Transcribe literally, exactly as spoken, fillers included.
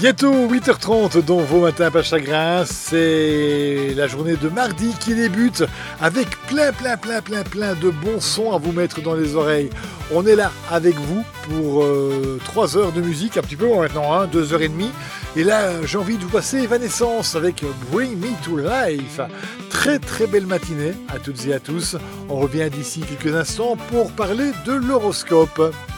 Bientôt huit heures trente dans vos matins pas chagrin, c'est la journée de mardi qui débute avec plein plein plein plein plein de bons sons à vous mettre dans les oreilles. On est là avec vous pour euh, trois heures de musique, un petit peu maintenant, hein, deux heures et demie. Et là j'ai envie de vous passer Evanescence avec Bring Me to Life. Très très belle matinée à toutes et à tous. On revient d'ici quelques instants pour parler de l'horoscope.